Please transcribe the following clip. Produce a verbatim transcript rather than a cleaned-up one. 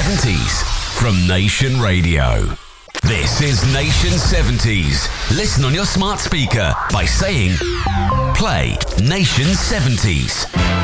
seventies from Nation Radio. This is Nation seventies. Listen on your smart speaker by saying, play Nation seventies.